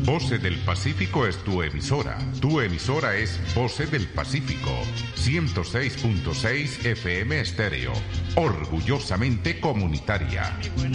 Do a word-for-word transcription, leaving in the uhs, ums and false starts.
Voces del Pacífico es tu emisora. Tu emisora es Voces del Pacífico, ciento seis punto seis F M estéreo, orgullosamente comunitaria.